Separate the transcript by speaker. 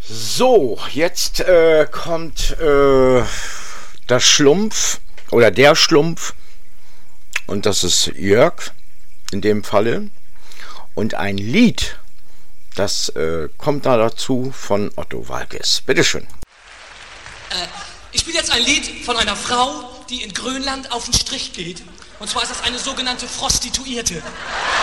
Speaker 1: So, jetzt kommt das Schlumpf oder der Schlumpf und das ist Jörg in dem Falle und ein Lied, das kommt da dazu von Otto Waalkes. Bitteschön.
Speaker 2: Ich spiele jetzt ein Lied von einer Frau, die in Grönland auf den Strich geht. Und zwar ist das eine sogenannte Prostituierte.